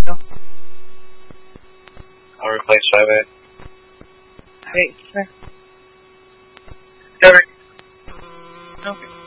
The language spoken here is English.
No. I'll replace 5A. Hey, sure. Cover. Okay.